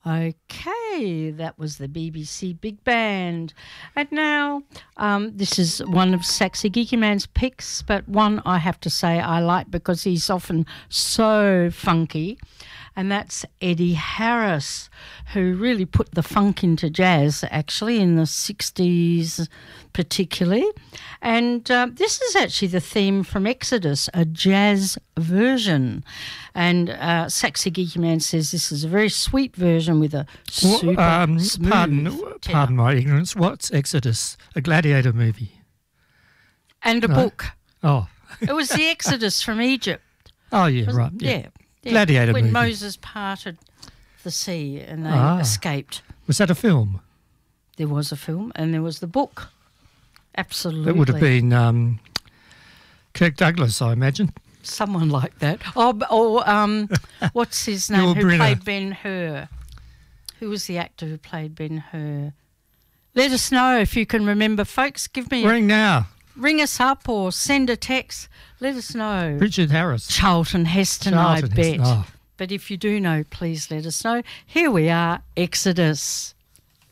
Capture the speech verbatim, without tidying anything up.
Okay, that was the B B C Big Band. And now, um, this is one of Saxy Geeky Man's picks, but one I have to say I like because he's often so funky, and that's Eddie Harris, who really put the funk into jazz, actually, in the sixties particularly. And uh, this is actually the theme from Exodus, a jazz version. And uh, Saxy Geeky Man says this is a very sweet version with a super well, um, smooth pardon, tenor. pardon my ignorance. What's Exodus? A gladiator movie? And a No? book. Oh, It was the Exodus from Egypt. oh yeah, Was- right. Yeah. Yeah. yeah. Gladiator when movie. Moses parted the sea and they Ah. escaped. Was that a film? There was a film and there was the book. Absolutely. That would have been um, Kirk Douglas, I imagine. Someone like that. Oh, b- or um, what's his name? Yul Who Brynner. played Ben-Hur? Who was the actor who played Ben-Hur? Let us know if you can remember, folks. Give me, Ring now. ring us up or send a text. Let us know. Richard Harris. Charlton Heston, Charlton I bet. Heston, oh. But if you do know, please let us know. Here we are, Exodus.